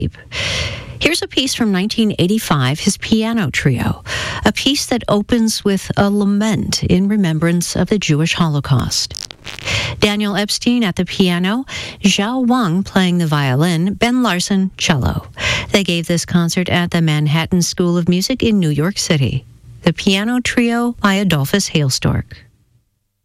Here's a piece from 1985, his piano trio, a piece that opens with a lament in remembrance of the Jewish Holocaust. Daniel Epstein at the piano, Zhao Wang playing the violin, Ben Larson cello. They gave this concert at the Manhattan School of Music in New York City. The piano trio by Adolphus Hailstork.